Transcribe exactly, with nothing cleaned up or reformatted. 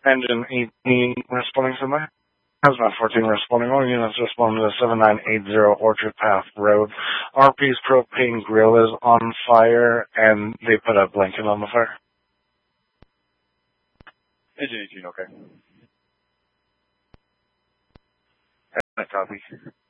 Engine eighteen responding to my. Hazmat fourteen responding. All units responding to seven nine eight zero Orchard Path Road. R P's propane grill is on fire, and they put a blanket on the fire. Engine eighteen, okay. I copy.